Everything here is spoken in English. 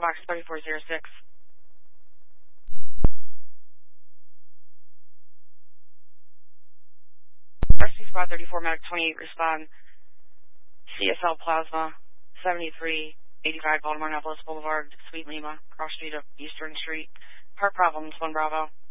Box 3406. Rescue Squad 34, Medic 28, respond. CSL Plasma, 7385 Baltimore Annapolis Boulevard, Suite Lima, cross street of Eastern Street. Heart problems, 1 Bravo.